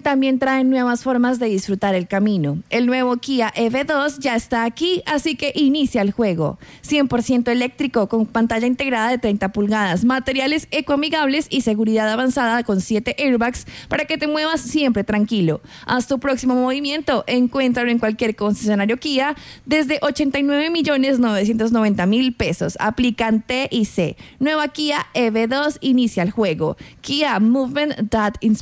también traen nuevas formas de disfrutar el camino. El nuevo Kia EV2 ya está aquí, así que inicia el juego. 100% eléctrico con pantalla integrada de 30 pulgadas, materiales ecoamigables y seguridad avanzada con 7 airbags para que te muevas siempre tranquilo. Haz tu próximo movimiento. Encuéntralo en cualquier concesionario Kia desde 89.990.000 pesos. Aplican T y C. Nueva Kia EV2 inicia el juego. Kia Movement that inspires.